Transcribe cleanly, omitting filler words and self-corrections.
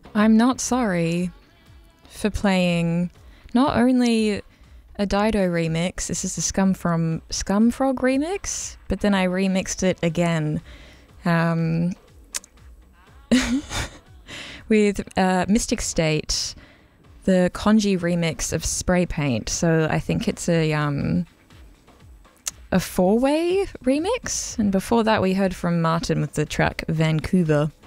I'm not sorry for playing not only a Dido remix, this is the Scumfrog remix, but then I remixed it again with Mystic State, the Konji remix of Spray Paint. So I think it's a four-way remix, and before that we heard from Martin with the track Vancouver.